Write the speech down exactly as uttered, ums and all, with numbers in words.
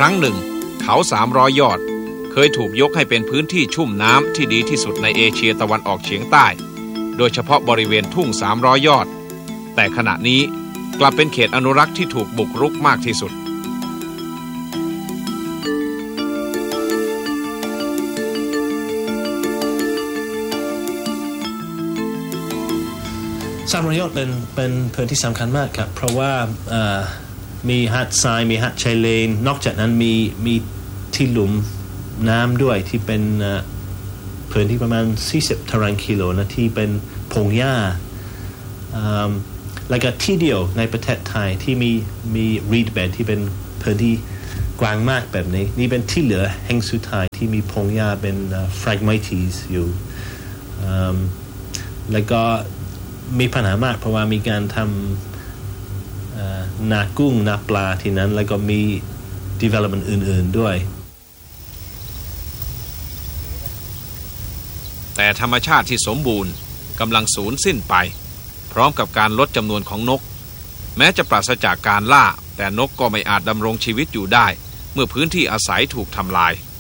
รั้งหนึ่งเขาสามร้อยยอดเคยถูกยกให้เป็นพื้นที่ชุ่มน้ำที่ดีที่สุดในเอเชียตะวันออกเฉียงใต้โดยเฉพาะบริเวณทุ่งสามร้อยยอดแต่ขณะนี้กลับเป็นเขตอนุรักษ์ที่ถูกบุกรุกมากที่สุดสามร้อยยอดเป็นเป็นพื้นที่สำคัญมากครับเพราะว่ามีหาดทรายมีหาดชายเลนนอกจากนั้นมีมีที่หลุมน้ำด้วยที่เป็นพื้นที่ประมาณสี่สิบตารางกิโลนะที่เป็นพงหญ้าแล้วก็ที่เดียวในประเทศไทยที่มีมีรีดเบดที่เป็นพื้นที่กว้างมากแบบนี้นี่เป็นที่เหลือแห่งสุดท้ายที่มีพงหญ้าเป็นฟรากไมทีสอยู่แล้วก็มีปัญหามากเพราะว่ามีการทำนากุ้งนาปลาที่นั้นแล้วก็มี development อื่นๆด้วยแต่ธรรมชาติที่สมบูรณ์กำลังสูญสิ้นไปพร้อมกับการลดจำนวนของนกแม้จะปราศจากการล่าแต่นกก็ไม่อาจดำรงชีวิตอยู่ได้เมื่อพื้นที่อาศัยถูกทำลาย